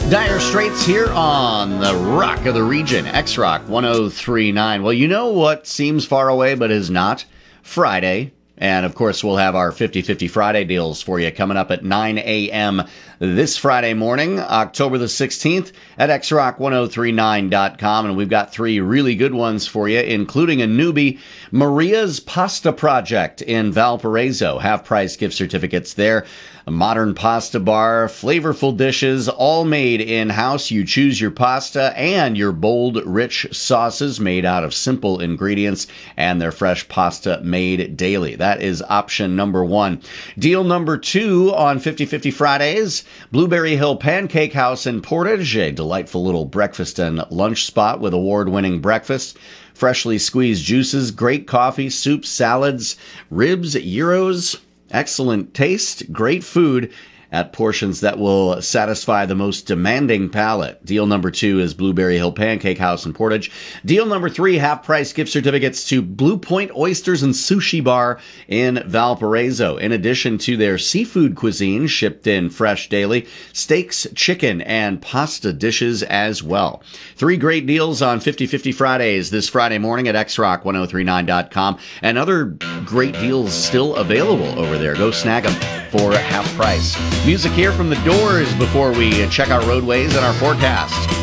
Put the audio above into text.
Dire Straits here on the Rock of the Region, X-Rock 1039. Well, you know what seems far away but is not? Friday. And, of course, we'll have our 50-50 Friday deals for you coming up at 9 a.m. this Friday morning, October the 16th, at xrock1039.com. And we've got three really good ones for you, including a newbie, Maria's Pasta Project in Valparaiso. Half-price gift certificates there. A modern pasta bar, flavorful dishes, all made in-house. You choose your pasta and your bold, rich sauces made out of simple ingredients, and their fresh pasta made daily. That is option number one. Deal number two on 50-50 Fridays, Blueberry Hill Pancake House in Portage, a delightful little breakfast and lunch spot with award-winning breakfast. Freshly squeezed juices, great coffee, soups, salads, ribs, gyros. Excellent taste, great food at portions that will satisfy the most demanding palate. Deal number two is Blueberry Hill Pancake House in Portage. Deal number three, half-price gift certificates to Blue Point Oysters and Sushi Bar in Valparaiso. In addition to their seafood cuisine shipped in fresh daily, steaks, chicken, and pasta dishes as well. Three great deals on 50-50 Fridays this Friday morning at xrock1039.com. And other great deals still available over there. Go snag them for half price. Music here from the Doors before we check our roadways and our forecast.